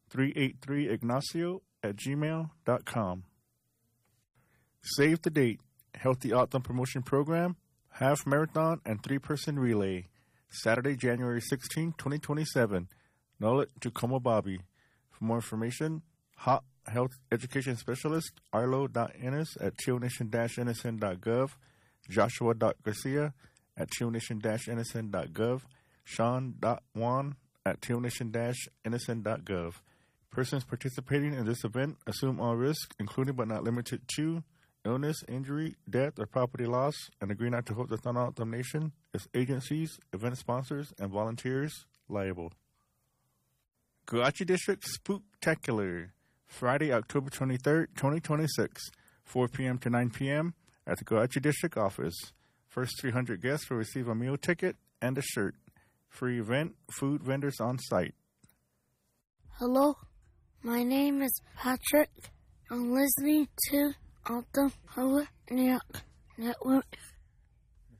383ignacio@gmail.com. Save the date. Healthy Outdoor Promotion Program, Half Marathon and 3-person relay. Saturday, January 16, 2027. Nullet to Como Bobby. For more information, Hot Health Education Specialist Arlo.Ennis at tealnation-nsn.gov, Joshua.Garcia at tealnation-nsn.gov, Sean.Wan at tealnation-nsn.gov. Persons participating in this event assume all risks, including but not limited to illness, injury, death, or property loss, and agree not to hold the Thunder Out Nation, its agencies, event sponsors, and volunteers liable. Karachi District Spooktacular, Friday, October 23rd, 2026, 4 p.m. to 9 p.m. at the Karachi District Office. First 300 guests will receive a meal ticket and a shirt. Free event, food vendors on site. Hello, my name is Patrick. I'm listening to Alta Power Network.